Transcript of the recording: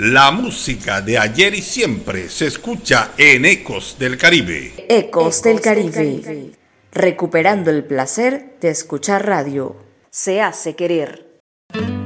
La música de ayer y siempre se escucha en Ecos del Caribe. Ecos del Caribe. Recuperando el placer de escuchar radio. Se hace querer.